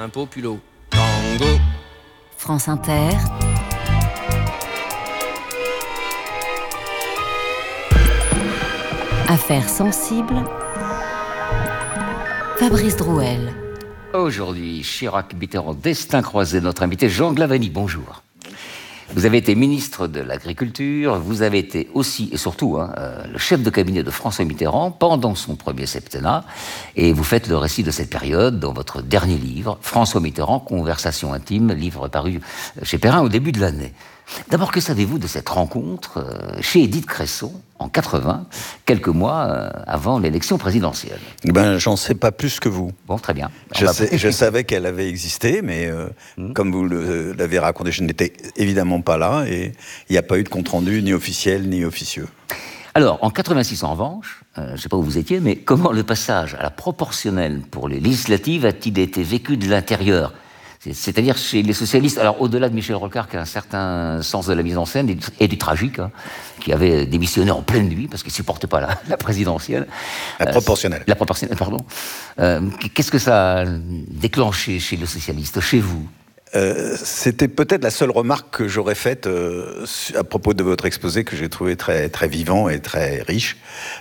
un populo. Tango. France Inter. Affaires sensibles. Fabrice Drouel. Aujourd'hui, Chirac-Mitterrand, destin croisé, notre invité Jean Glavany, bonjour. Vous avez été ministre de l'Agriculture, vous avez été aussi et surtout le chef de cabinet de François Mitterrand pendant son premier septennat, et vous faites le récit de cette période dans votre dernier livre, François Mitterrand, Conversation intime, livre paru chez Perrin au début de l'année. D'abord, que savez-vous de cette rencontre chez Édith Cresson, en 80, quelques mois avant l'élection présidentielle? J'en sais pas plus que vous. Bon, très bien. Je savais qu'elle avait existé, mais comme vous l'avez raconté, je n'étais évidemment pas là, et il n'y a pas eu de compte-rendu, ni officiel, ni officieux. Alors, en 86, en revanche, je ne sais pas où vous étiez, mais comment le passage à la proportionnelle pour les législatives a-t-il été vécu de l'intérieur ? C'est-à-dire chez les socialistes, alors au-delà de Michel Rocard, qui a un certain sens de la mise en scène et du tragique, qui avait démissionné en pleine nuit parce qu'il ne supportait pas la présidentielle. La proportionnelle. La proportionnelle, pardon. Qu'est-ce que ça a déclenché chez les socialistes, chez vous ? C'était peut-être la seule remarque que j'aurais faite à propos de votre exposé, que j'ai trouvé très, très vivant et très riche.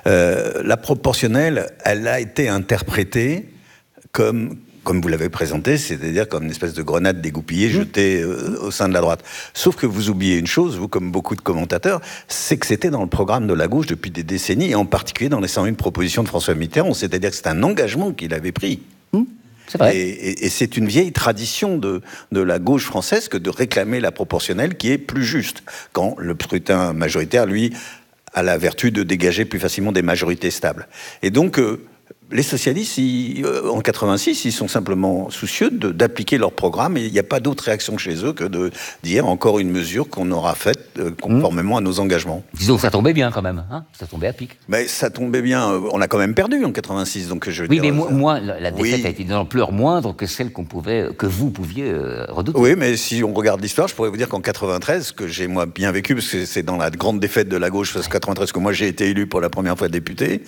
La proportionnelle, elle a été interprétée comme vous l'avez présenté, c'est-à-dire comme une espèce de grenade dégoupillée jetée au sein de la droite. Sauf que vous oubliez une chose, vous comme beaucoup de commentateurs, c'est que c'était dans le programme de la gauche depuis des décennies, et en particulier dans les 101 propositions de François Mitterrand, c'est-à-dire que c'est un engagement qu'il avait pris. C'est vrai. Et c'est une vieille tradition de la gauche française que de réclamer la proportionnelle qui est plus juste, quand le scrutin majoritaire, lui, a la vertu de dégager plus facilement des majorités stables. Et donc, les socialistes, en 86, ils sont simplement soucieux d'appliquer leur programme, et il n'y a pas d'autre réaction chez eux que de dire encore une mesure qu'on aura faite conformément à nos engagements. Disons que ça tombait bien quand même, ça tombait à pic. Mais ça tombait bien, on a quand même perdu en 86, donc je veux dire... Oui, mais la défaite a été d'une ampleur moindre que celle que vous pouviez redouter. Oui, mais si on regarde l'histoire, je pourrais vous dire qu'en 93, que j'ai moi bien vécu, parce que c'est dans la grande défaite de la gauche, parce que 93, que moi j'ai été élu pour la première fois député,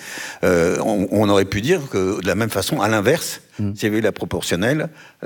on aurait pu dire que de la même façon, à l'inverse, s'il y avait eu la proportionnelle,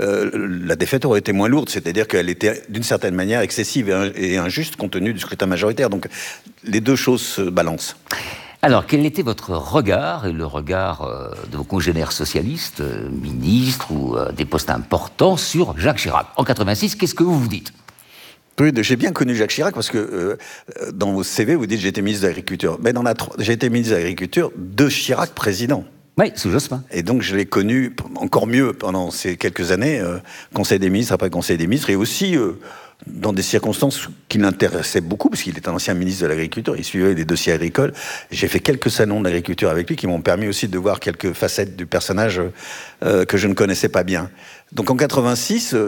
la défaite aurait été moins lourde, c'est-à-dire qu'elle était d'une certaine manière excessive et injuste compte tenu du scrutin majoritaire. Donc les deux choses se balancent. Alors, quel était votre regard, et le regard de vos congénères socialistes, ministres ou des postes importants, sur Jacques Chirac? En 86, qu'est-ce que vous vous dites? Oui, j'ai bien connu Jacques Chirac parce que dans vos CV, vous dites j'ai été ministre de l'Agriculture. Mais j'ai été ministre de l'Agriculture de Chirac président. Oui, sous Jospin. Et donc je l'ai connu encore mieux pendant ces quelques années, Conseil des ministres après Conseil des ministres, et aussi dans des circonstances qui l'intéressaient beaucoup, parce qu'il était un ancien ministre de l'Agriculture, il suivait les dossiers agricoles. J'ai fait quelques salons de l'agriculture avec lui qui m'ont permis aussi de voir quelques facettes du personnage que je ne connaissais pas bien. Donc en 86,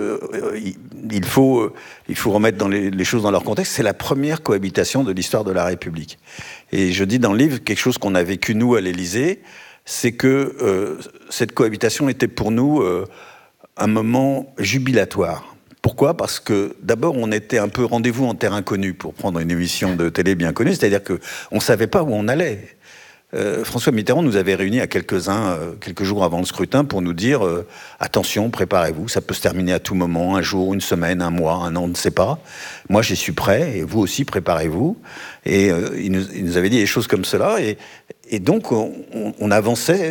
il faut remettre les choses dans leur contexte. C'est la première cohabitation de l'histoire de la République. Et je dis dans le livre quelque chose qu'on a vécu nous à l'Élysée, c'est que cette cohabitation était pour nous un moment jubilatoire. Pourquoi ? Parce que d'abord, on était un peu rendez-vous en terre inconnue, pour prendre une émission de télé bien connue, c'est-à-dire qu'on ne savait pas où on allait. François Mitterrand nous avait réunis à quelques-uns, quelques jours avant le scrutin, pour nous dire attention, préparez-vous, ça peut se terminer à tout moment, un jour, une semaine, un mois, un an, on ne sait pas. Moi, j'y suis prêt, et vous aussi, préparez-vous. Et il nous avait dit des choses comme cela, et donc on avançait,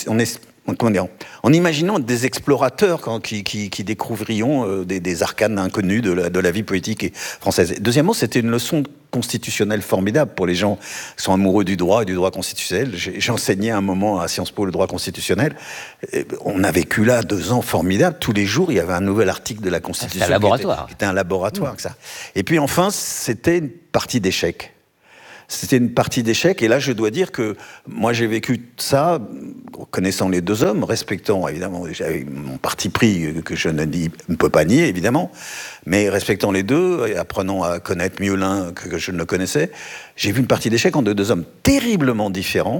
en imaginant des explorateurs qui découvririons des arcanes inconnues de la vie politique française. Et deuxièmement, c'était une leçon constitutionnelle formidable pour les gens qui sont amoureux du droit et du droit constitutionnel. J'enseignais un moment à Sciences Po le droit constitutionnel. On a vécu là 2 ans formidables. Tous les jours, il y avait un nouvel article de la Constitution. C'était un laboratoire. Qui était un laboratoire, ça. Et puis enfin, c'était une partie d'échecs. C'était une partie d'échec, et là je dois dire que moi j'ai vécu ça, connaissant les 2 hommes, respectant évidemment, j'avais mon parti pris que je ne peux pas nier évidemment, mais respectant les deux et apprenant à connaître mieux l'un que je ne le connaissais, j'ai vu une partie d'échec entre 2 hommes terriblement différents,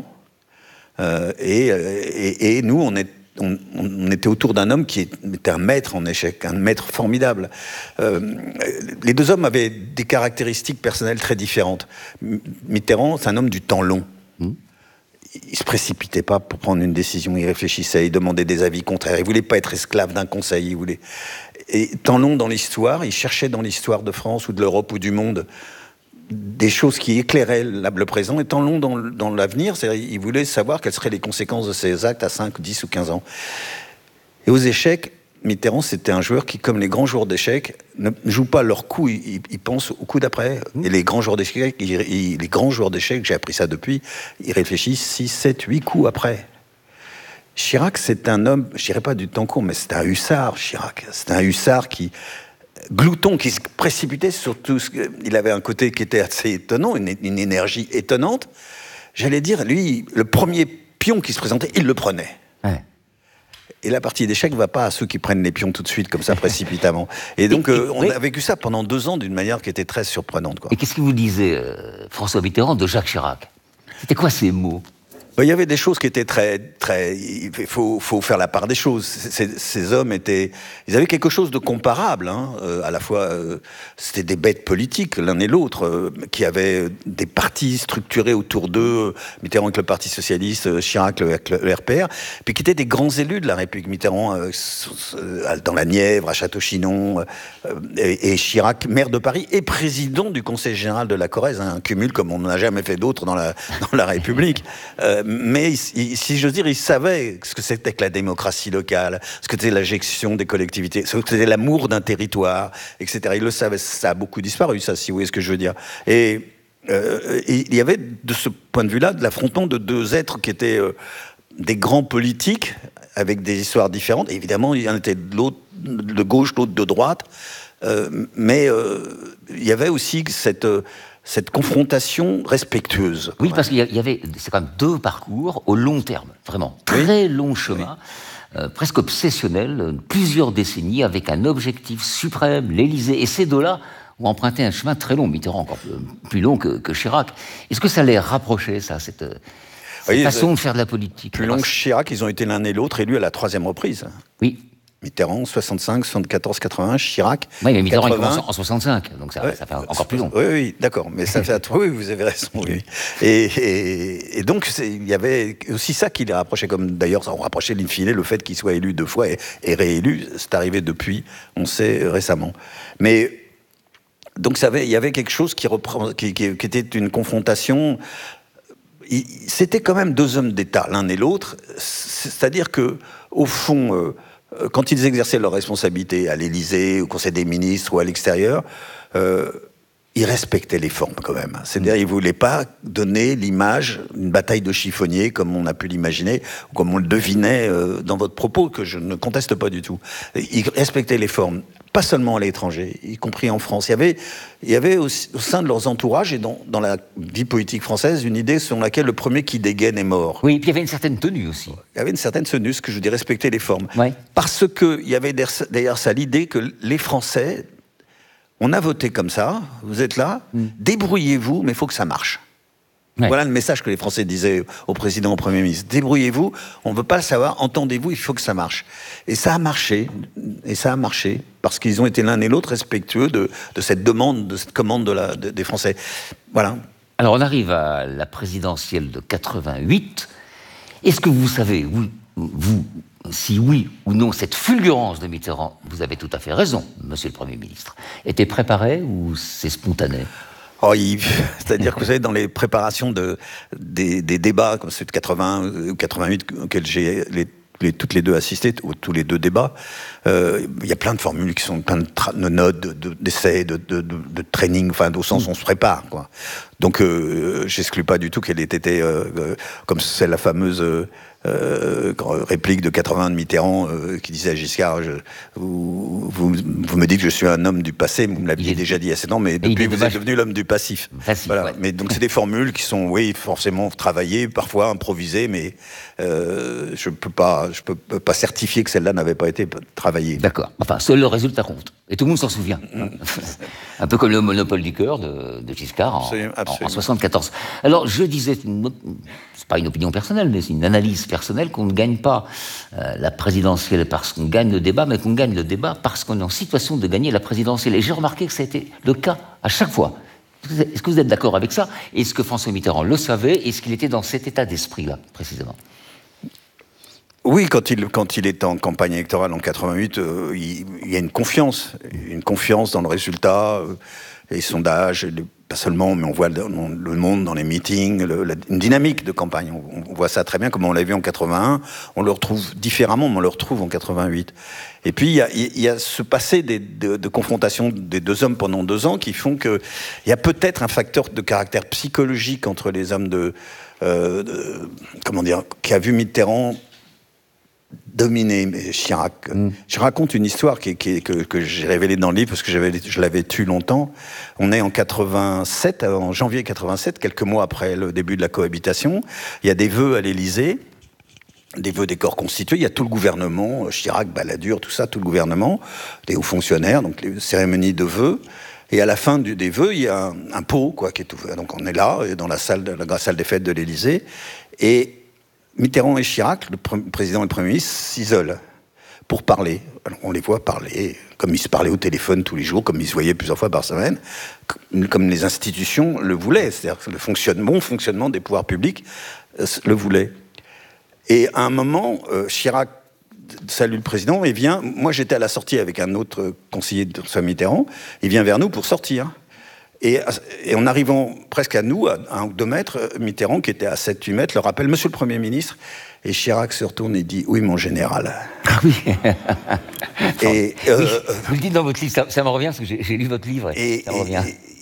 et nous on était autour d'un homme qui était un maître en échec, un maître formidable. Les 2 hommes avaient des caractéristiques personnelles très différentes. Mitterrand, c'est un homme du temps long. il se précipitait pas pour prendre une décision, il réfléchissait, il demandait des avis contraires, il voulait pas être esclave d'un conseil, il voulait... Et tant long dans l'histoire, il cherchait dans l'histoire de France ou de l'Europe ou du monde des choses qui éclairaient le présent, et tant long dans l'avenir, c'est-à-dire il voulait savoir quelles seraient les conséquences de ses actes à 5, 10 ou 15 ans. Et aux échecs, Mitterrand, c'était un joueur qui, comme les grands joueurs d'échecs, ne jouent pas leur coup, ils pensent au coup d'après. Et les grands joueurs d'échecs, j'ai appris ça depuis, ils réfléchissent 6, 7, 8 coups après. Chirac, c'est un homme, je dirais pas du temps court, mais c'est un hussard, Chirac. C'est un hussard glouton, qui se précipitait sur tout ce que... Il avait un côté qui était assez étonnant, une énergie étonnante. J'allais dire, lui, le premier pion qui se présentait, il le prenait. Ouais. Et la partie d'échecs ne va pas à ceux qui prennent les pions tout de suite, comme ça, précipitamment. Et donc, on a vécu ça pendant 2 ans d'une manière qui était très surprenante, quoi. Et qu'est-ce que vous disait François Mitterrand de Jacques Chirac? C'était quoi ces mots? Il y avait des choses qui étaient il faut faire la part des choses. Ces hommes ils avaient quelque chose de comparable, hein. À la fois, c'était des bêtes politiques, l'un et l'autre, qui avaient des partis structurés autour d'eux, Mitterrand avec le Parti Socialiste, Chirac avec le RPR, puis qui étaient des grands élus de la République. Mitterrand dans la Nièvre, à Château-Chinon, et Chirac, maire de Paris, et président du Conseil Général de la Corrèze, un cumul comme on n'a jamais fait d'autre dans la République. Mais si j'ose dire, il savait ce que c'était que la démocratie locale, ce que c'était la gestion des collectivités, ce que c'était l'amour d'un territoire, etc. Il le savait. Ça a beaucoup disparu, ça, si vous voyez ce que je veux dire. Et il y avait, de ce point de vue-là, de l'affrontement de 2 êtres qui étaient des grands politiques, avec des histoires différentes. Et évidemment, il y en était de gauche, l'autre de droite. Mais il y avait aussi cette confrontation respectueuse. Oui, parce qu'il y avait, c'est quand même 2 parcours au long terme, vraiment, très long chemin, presque obsessionnel, plusieurs décennies, avec un objectif suprême, l'Élysée. Et ces 2-là ont emprunté un chemin très long, Mitterrand encore plus long que Chirac. Est-ce que ça les rapprochait, ça, cette façon de faire de la politique? Plus long que Chirac, ils ont été l'un et l'autre élus à la 3e reprise. Oui. Mitterrand, 65, 74, 81, Chirac, oui, mais Mitterrand 80. En 65, donc ça fait encore plus long. Oui, d'accord, mais ça fait... Oui, vous avez raison, oui. Et donc, il y avait aussi ça qui les rapprochait, comme d'ailleurs, on rapprochait in fine le fait qu'il soit élu 2 fois et réélu, c'est arrivé depuis, on sait, récemment. Mais, donc, il y avait quelque chose qui était une confrontation... C'était quand même 2 hommes d'État, l'un et l'autre, c'est-à-dire que, au fond... quand ils exerçaient leurs responsabilités à l'Élysée, au Conseil des ministres ou à l'extérieur, ils respectaient les formes quand même. C'est-à-dire ils ne voulaient pas donner l'image d'une bataille de chiffonniers comme on a pu l'imaginer, ou comme on le devinait dans votre propos, que je ne conteste pas du tout. Ils respectaient les formes, pas seulement à l'étranger, y compris en France. Il y avait aussi, au sein de leurs entourages et dans la vie politique française, une idée selon laquelle le premier qui dégaine est mort. Oui, et puis il y avait une certaine tenue aussi. Il y avait une certaine tenue, ce que je dis, respecter les formes. Ouais. Parce qu'il y avait derrière ça l'idée que les Français, on a voté comme ça, vous êtes là, débrouillez-vous, mais il faut que ça marche. Ouais. Voilà le message que les Français disaient au président, au Premier ministre. Débrouillez-vous, on ne veut pas le savoir, entendez-vous, il faut que ça marche. Et ça a marché, parce qu'ils ont été l'un et l'autre respectueux de cette demande, de cette commande des Français. Voilà. Alors on arrive à la présidentielle de 88. Est-ce que vous savez, vous, si oui ou non, cette fulgurance de Mitterrand, vous avez tout à fait raison, monsieur le Premier ministre, était préparée ou c'est spontané ? C'est-à-dire que vous savez, dans les préparations des débats, comme ceux de 81 ou 88, auxquels j'ai toutes les 2 assisté, ou tous les 2 débats, il y a plein de formules qui sont plein de notes, d'essais, de training, enfin, au sens où on se prépare, quoi. Donc, j'exclus pas du tout qu'elle ait été, comme c'est la fameuse réplique de 80 de Mitterrand qui disait à Giscard, vous me dites que je suis un homme du passé, vous me l'aviez déjà dit assez longtemps, mais depuis vous êtes devenu l'homme du passif. Voilà. Ouais. Mais donc c'est des formules qui sont, oui, forcément travaillées, parfois improvisées, mais je peux pas certifier que celle-là n'avait pas été travaillée. D'accord. Enfin, seul le résultat compte. Et tout le monde s'en souvient. Un peu comme le monopole du cœur de Giscard en 74. Alors, je disais, c'est pas une opinion personnelle, mais c'est une analyse personnelle, qu'on ne gagne pas la présidentielle parce qu'on gagne le débat, mais qu'on gagne le débat parce qu'on est en situation de gagner la présidentielle. Et j'ai remarqué que ça a été le cas à chaque fois. Est-ce que vous êtes d'accord avec ça? Est-ce que François Mitterrand le savait? Est-ce qu'il était dans cet état d'esprit-là, précisément? Oui, quand il est en campagne électorale en 88, il y a une confiance dans le résultat, les sondages, pas seulement, mais on voit le monde dans les meetings, une dynamique de campagne. On voit ça très bien, comme on l'a vu en 81. On le retrouve différemment, mais on le retrouve en 88. Et puis, il y a ce passé de confrontation des deux hommes pendant 2 ans qui font qu'il y a peut-être un facteur de caractère psychologique entre les hommes comment dire, qui a vu Mitterrand dominer Chirac. Je raconte une histoire que j'ai révélée dans le livre parce que je l'avais tue longtemps. On est en 87, en janvier 87, quelques mois après le début de la cohabitation. Il y a des vœux à l'Élysée, des vœux des corps constitués. Il y a tout le gouvernement, Chirac, Balladur, tout ça, tout le gouvernement, des hauts fonctionnaires, donc les cérémonies de vœux. Et à la fin des vœux, il y a un pot, quoi, qui est ouvert. Donc on est là, dans la salle des fêtes de l'Élysée, et Mitterrand et Chirac, le président et le Premier ministre, s'isolent pour parler. Alors, on les voit parler, comme ils se parlaient au téléphone tous les jours, comme ils se voyaient plusieurs fois par semaine, comme les institutions le voulaient, c'est-à-dire que le bon fonctionnement des pouvoirs publics le voulait. Et à un moment, Chirac salue le président et vient. Moi, j'étais à la sortie avec un autre conseiller de François Mitterrand. Il vient vers nous pour sortir. Et en arrivant presque à nous, à 1 ou 2 mètres, Mitterrand, qui était à 7-8 mètres, leur appelle « Monsieur le Premier ministre ». Et Chirac se retourne et dit « Oui, mon général ». Oui. Et, vous le dites dans votre livre, ça me revient, parce que j'ai lu votre livre, et ça me revient.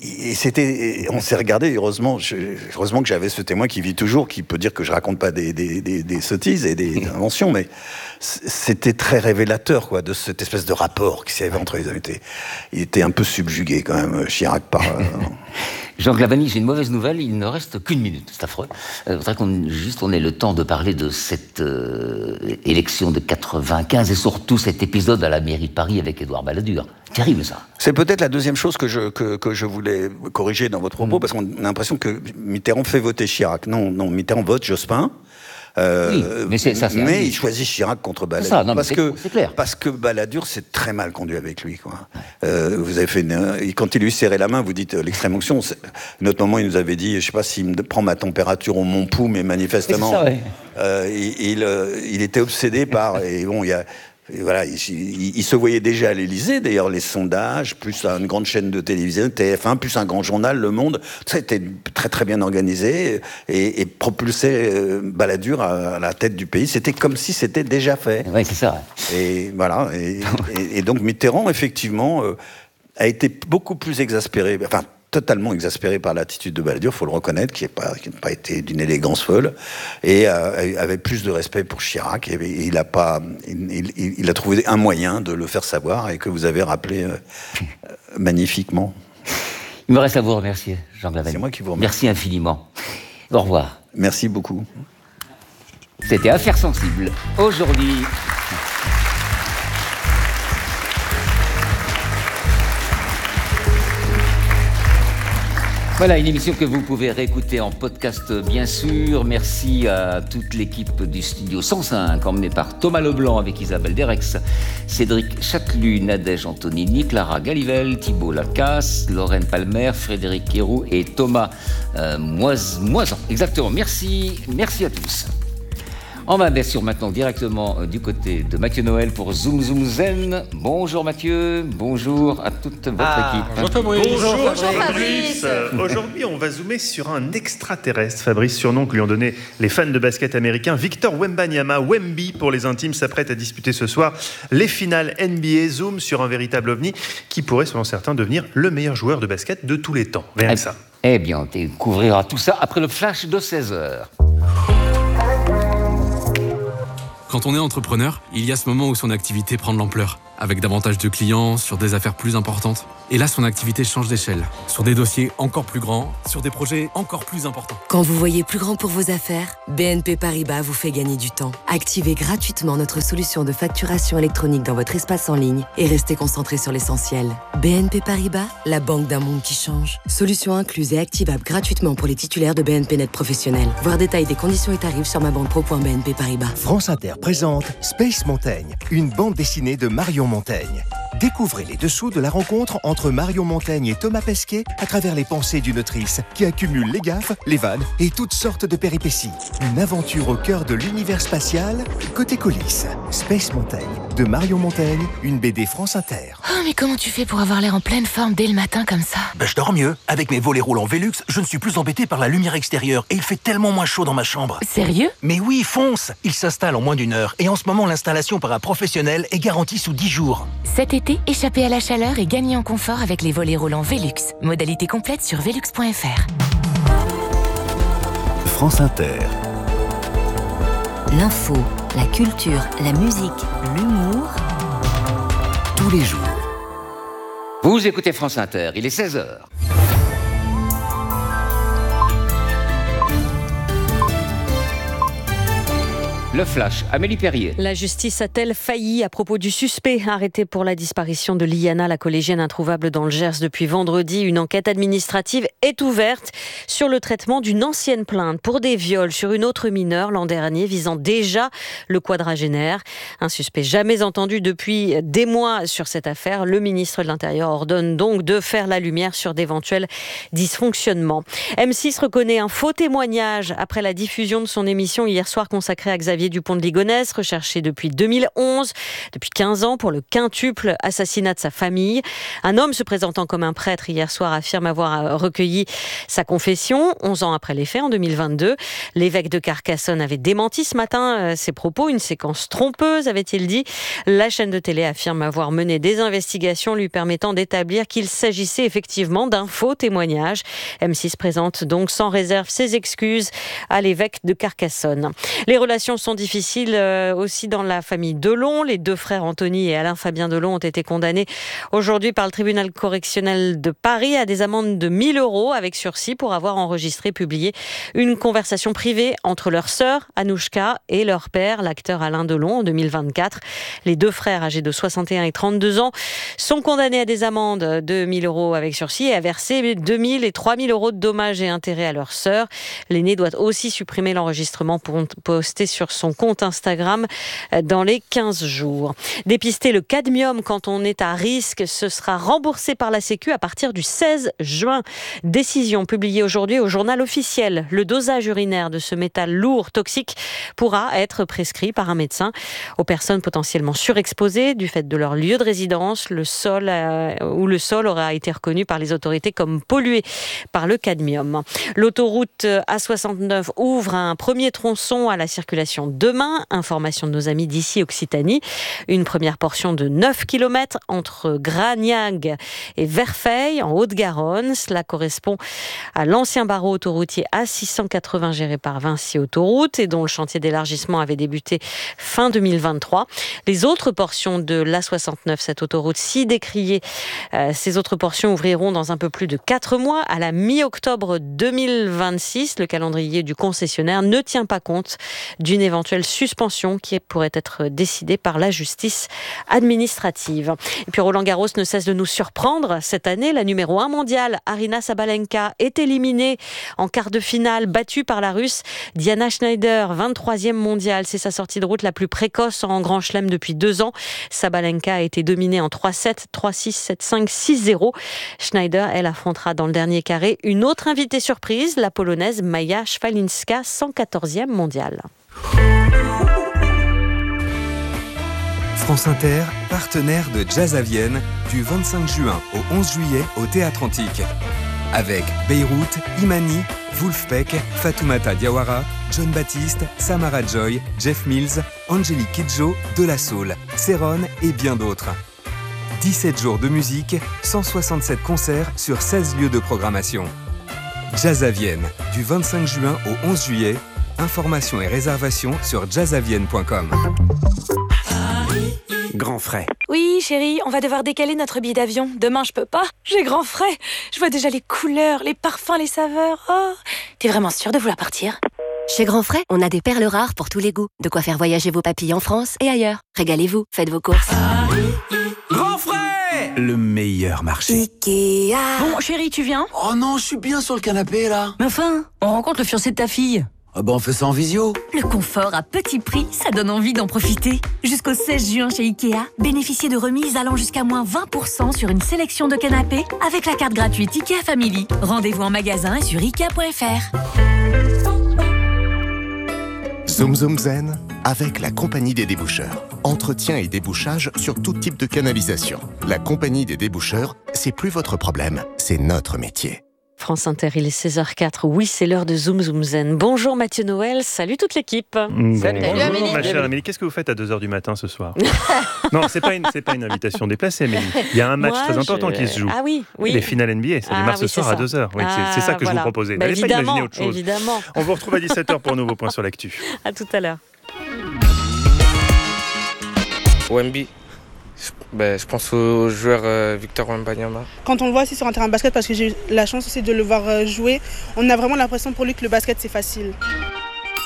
Et on s'est regardé, heureusement que j'avais ce témoin qui vit toujours, qui peut dire que je raconte pas des sottises et des inventions, mais c'était très révélateur, quoi, de cette espèce de rapport qui s'y avait entre les hommes. Il était un peu subjugué, quand même, Chirac, par... Jean Glavany, j'ai une mauvaise nouvelle, il ne reste qu'1 minute, c'est affreux. Je voudrais qu'on ait le temps de parler de cette élection de 95 et surtout cet épisode à la mairie de Paris avec Édouard Balladur. Terrible, ça. C'est peut-être la deuxième chose que je voulais corriger dans votre propos, parce qu'on a l'impression que Mitterrand fait voter Chirac. Non, Mitterrand vote Jospin. Oui, mais il choisit Chirac contre Balladur. C'est clair. Parce que Balladur s'est très mal conduit avec lui, quoi. Vous avez fait quand il lui serrait la main, vous dites l'extrême onction. Notamment, il nous avait dit, je sais pas s'il me prend ma température au Montpou, mais manifestement, ça, il était obsédé par. Et bon, voilà, il se voyait déjà à l'Élysée, d'ailleurs, les sondages, plus une grande chaîne de télévision, TF1, plus un grand journal, Le Monde, ça était très très bien organisé et propulsait Balladur à la tête du pays. C'était comme si c'était déjà fait. Oui, c'est ça. Et voilà, et donc Mitterrand, effectivement, a été beaucoup plus exaspéré, enfin, totalement exaspéré par l'attitude de Balladur, il faut le reconnaître, qui n'a pas été d'une élégance folle, et avait plus de respect pour Chirac, et il a trouvé un moyen de le faire savoir, et que vous avez rappelé magnifiquement. Il me reste à vous remercier, Jean Glavany. C'est moi qui vous remercie. Merci infiniment. Au revoir. Merci beaucoup. C'était Affaires sensibles. Aujourd'hui... Voilà, une émission que vous pouvez réécouter en podcast, bien sûr. Merci à toute l'équipe du Studio 105, emmenée par Thomas Leblanc avec Isabelle Derex, Cédric Châtelu, Nadège Antonini, Clara Galivel, Thibault Lacasse, Lorraine Palmer, Frédéric Héroux et Thomas Moisan. Exactement, merci à tous. On va bien sûr maintenant directement du côté de Mathieu Noël pour Zoom Zoom Zen. Bonjour Mathieu, bonjour à toute votre équipe. Bonjour Fabrice. Bonjour Fabrice. Aujourd'hui, on va zoomer sur un extraterrestre. Fabrice, surnom que lui ont donné les fans de basket américains. Victor Wembanyama, Wemby pour les intimes, s'apprête à disputer ce soir les finales NBA. Zoom sur un véritable ovni qui pourrait, selon certains, devenir le meilleur joueur de basket de tous les temps. Rien que ça. Eh bien, on découvrira tout ça après le flash de 16h. Quand on est entrepreneur, il y a ce moment où son activité prend de l'ampleur, avec davantage de clients, sur des affaires plus importantes. Et là, son activité change d'échelle, sur des dossiers encore plus grands, sur des projets encore plus importants. Quand vous voyez plus grand pour vos affaires, BNP Paribas vous fait gagner du temps. Activez gratuitement notre solution de facturation électronique dans votre espace en ligne et restez concentré sur l'essentiel. BNP Paribas, la banque d'un monde qui change. Solution incluse et activable gratuitement pour les titulaires de BNP Net Professionnel. Voir détail des conditions et tarifs sur mabanpro.bnp Paribas. France Inter présente Space Montaigne, une bande dessinée de Marion Montaigne. Découvrez les dessous de la rencontre entre Marion Montaigne et Thomas Pesquet à travers les pensées d'une autrice qui accumule les gaffes, les vannes et toutes sortes de péripéties. Une aventure au cœur de l'univers spatial, côté coulisses. Space Montaigne, de Marion Montaigne, une BD France Inter. Oh, mais comment tu fais pour avoir l'air en pleine forme dès le matin comme ça? Je dors mieux. Avec mes volets roulants Velux, je ne suis plus embêté par la lumière extérieure et il fait tellement moins chaud dans ma chambre. Sérieux? Mais oui, fonce! Il s'installe en moins d'1 heure et en ce moment, l'installation par un professionnel est garantie sous 10 jours. Cet été, échappez à la chaleur et gagnez en confort avec les volets roulants Velux. Modalité complète sur velux.fr. France Inter. L'info, la culture, la musique, l'humour. Tous les jours. Vous écoutez France Inter, il est 16h. Le Flash, Amélie Perrier. La justice a-t-elle failli à propos du suspect arrêté pour la disparition de Liana, la collégienne introuvable dans le Gers depuis vendredi? Une enquête administrative est ouverte sur le traitement d'une ancienne plainte pour des viols sur une autre mineure l'an dernier, visant déjà le quadragénaire. Un suspect jamais entendu depuis des mois sur cette affaire. Le ministre de l'Intérieur ordonne donc de faire la lumière sur d'éventuels dysfonctionnements. M6 reconnaît un faux témoignage après la diffusion de son émission hier soir consacrée à Xavier Dupont de Ligonnès, recherché depuis 2011, depuis 15 ans pour le quintuple assassinat de sa famille. Un homme se présentant comme un prêtre hier soir affirme avoir recueilli sa confession 11 ans après les faits, en 2022. L'évêque de Carcassonne avait démenti ce matin ses propos, une séquence trompeuse, avait-il dit. La chaîne de télé affirme avoir mené des investigations lui permettant d'établir qu'il s'agissait effectivement d'un faux témoignage. M6 présente donc sans réserve ses excuses à l'évêque de Carcassonne. Les relations sont difficiles aussi dans la famille Delon. Les deux frères Anthony et Alain Fabien Delon ont été condamnés aujourd'hui par le tribunal correctionnel de Paris à des amendes de 1 000 € avec sursis pour avoir enregistré, publié une conversation privée entre leur sœur Anouchka et leur père, l'acteur Alain Delon, en 2024. Les deux frères, âgés de 61 et 32 ans, sont condamnés à des amendes de 1 000 € avec sursis et à verser 2 000 et 3 000 € de dommages et intérêts à leur sœur. L'aîné doit aussi supprimer l'enregistrement posté sur son compte Instagram dans les 15 jours. Dépister le cadmium quand on est à risque, ce sera remboursé par la Sécu à partir du 16 juin. Décision publiée aujourd'hui au journal officiel. Le dosage urinaire de ce métal lourd, toxique, pourra être prescrit par un médecin aux personnes potentiellement surexposées du fait de leur lieu de résidence. Le sol aura été reconnu par les autorités comme pollué par le cadmium. L'autoroute A69 ouvre un premier tronçon à la circulation demain. Information de nos amis d'ici Occitanie. Une première portion de 9 km entre Gragnag et Verfeil en Haute-Garonne. Cela correspond à l'ancien barreau autoroutier A680 géré par Vinci Autoroute et dont le chantier d'élargissement avait débuté fin 2023. Les autres portions de l'A69, cette autoroute si décriée, ces autres portions ouvriront dans un peu plus de 4 mois, à la mi-octobre 2026. Le calendrier du concessionnaire ne tient pas compte d'une éventuelle suspension qui pourrait être décidée par la justice administrative. Et puis Roland Garros ne cesse de nous surprendre. Cette année, la numéro 1 mondiale, Aryna Sabalenka, est éliminée en quart de finale, battue par la Russe Diana Schneider, 23e mondiale. C'est sa sortie de route la plus précoce en Grand Chelem depuis 2 ans. Sabalenka a été dominée en 3-7, 3-6, 7-5, 6-0. Schneider, elle, affrontera dans le dernier carré une autre invitée surprise, la Polonaise Maja Szwalinska, 114e mondiale. France Inter, partenaire de Jazz à Vienne, du 25 juin au 11 juillet au Théâtre Antique. Avec Beyrouth, Imani, Wolfpack, Fatoumata Diawara, John Baptiste, Samara Joy, Jeff Mills, Angélique Kidjo, De La Soul, Céron et bien d'autres. 17 jours de musique, 167 concerts sur 16 lieux de programmation. Jazz à Vienne, du 25 juin au 11 juillet. Informations et réservations sur jazzavienne.com. Grand frais. Oui, chérie, on va devoir décaler notre billet d'avion. Demain, je peux pas. J'ai grand frais. Je vois déjà les couleurs, les parfums, les saveurs. Oh, t'es vraiment sûre de vouloir partir ? Chez Grand Frais, on a des perles rares pour tous les goûts. De quoi faire voyager vos papilles en France et ailleurs. Régalez-vous, faites vos courses. Grand Frais, le meilleur marché. Ikea. Bon, chérie, tu viens ? Oh non, je suis bien sur le canapé, là. Mais enfin, on rencontre le fiancé de ta fille. Ah bah on fait ça en visio. Le confort à petit prix, ça donne envie d'en profiter. Jusqu'au 16 juin chez Ikea, bénéficiez de remises allant jusqu'à moins 20% sur une sélection de canapés avec la carte gratuite Ikea Family. Rendez-vous en magasin et sur Ikea.fr. Zoom Zoom Zen avec la Compagnie des déboucheurs. Entretien et débouchage sur tout type de canalisation. La Compagnie des déboucheurs, c'est plus votre problème, c'est notre métier. France Inter, il est 16h04. Oui, c'est l'heure de Zoom Zoom Zen. Bonjour Mathieu Noël, salut toute l'équipe. Salut Amélie. Ma chère Amélie, qu'est-ce que vous faites à 2h du matin ce soir? Non, c'est pas une invitation déplacée, Amélie. Il y a un match très important qui se joue. Ah oui, oui. Les finales NBA, ça démarre ce soir à 2h. Oui, c'est ça que je vous proposais. N'allez pas imaginer autre chose. Évidemment. On vous retrouve à 17h pour un nouveau point sur l'actu. À tout à l'heure. Wemby. Je pense au joueur Victor Wembanyama. Quand on le voit aussi sur un terrain de basket, parce que j'ai eu la chance aussi de le voir jouer, on a vraiment l'impression pour lui que le basket c'est facile.